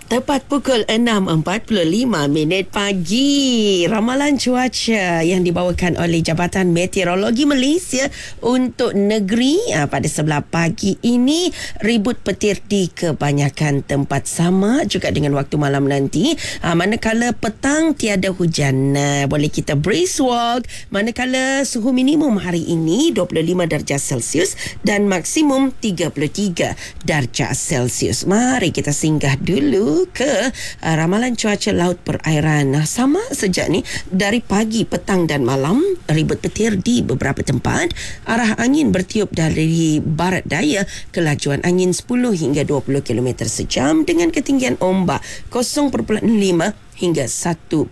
Tepat pukul 6.45 pagi. Ramalan cuaca yang dibawakan oleh Jabatan Meteorologi Malaysia untuk negeri pada sebelah pagi ini, ribut petir di kebanyakan tempat, sama juga dengan waktu malam nanti. Manakala petang tiada hujan, boleh kita brisk walk. Manakala suhu minimum hari ini 25 darjah Celsius dan maksimum 33 darjah Celsius. Mari kita singgah dulu ke ramalan cuaca laut perairan. Sama sejak ni, dari pagi, petang dan malam, ribut petir di beberapa tempat. Arah angin bertiup dari barat daya, kelajuan angin 10 hingga 20 km sejam dengan ketinggian ombak 0.5 hingga 1.0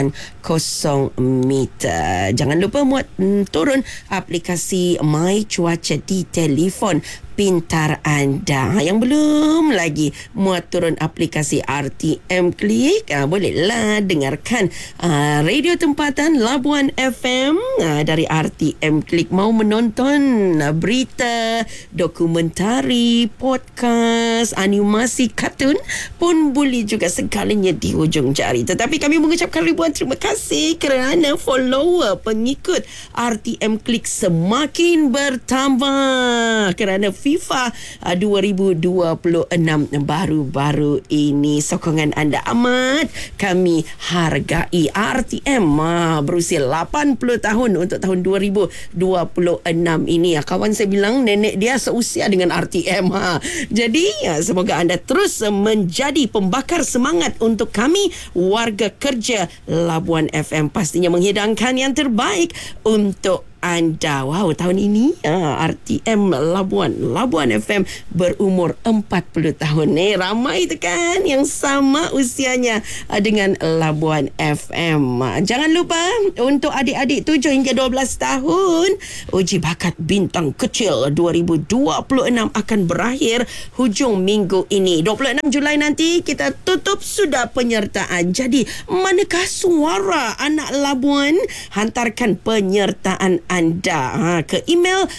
meter. Jangan lupa muat turun aplikasi My Cuaca di telefon pintar anda. Yang belum lagi muat turun aplikasi RTM Klik, bolehlah dengarkan radio tempatan Labuan FM dari RTM Klik. Mau menonton berita, dokumentari, podcast, animasi, kartun pun boleh juga, segalanya di hujung jari. Tetapi kami mengucapkan ribuan terima kasih kerana follower pengikut RTM Klik semakin bertambah kerana FIFA 2026 baru-baru ini. Sokongan anda amat kami hargai. RTM berusia 80 tahun untuk tahun 2026 ini. Kawan saya bilang nenek dia seusia dengan RTM. Jadi semoga anda terus menjadi pembakar semangat untuk kami warga kerja Labuan FM, pastinya menghidangkan yang terbaik untuk anda. Wow, tahun ini RTM Labuan FM berumur 40 tahun. Ramai tu kan yang sama usianya dengan Labuan FM. Jangan lupa untuk adik-adik 7 hingga 12 tahun, uji bakat bintang kecil 2026 akan berakhir hujung minggu ini. 26 Julai nanti kita tutup sudah penyertaan. Jadi, manakah suara anak Labuan? Hantarkan penyertaan anda ke email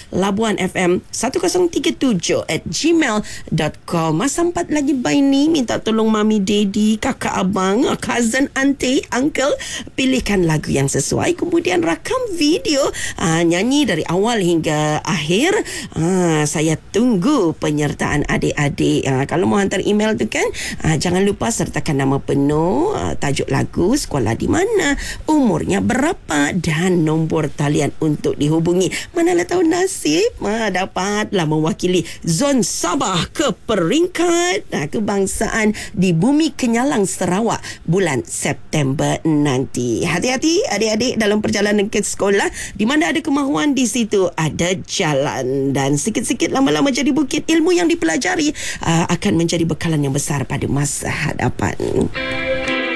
labuanfm1037@gmail.com. Masa 4 lagi by ni, minta tolong mami, daddy, kakak, abang, cousin, auntie, uncle, pilihkan lagu yang sesuai, kemudian rakam video, nyanyi dari awal hingga akhir. Saya tunggu penyertaan adik-adik. Kalau mau hantar email tu kan, jangan lupa sertakan nama penuh, tajuk lagu, sekolah di mana, umurnya berapa dan nombor talian untuk dihubungi. Manalah tahu nasib dapatlah mewakili Zon Sabah ke peringkat kebangsaan di Bumi Kenyalang, Sarawak bulan September nanti. Hati-hati adik-adik dalam perjalanan ke sekolah. Di mana ada kemahuan, di situ ada jalan. Dan sikit-sikit lama-lama jadi bukit. Ilmu yang dipelajari akan menjadi bekalan yang besar pada masa hadapan.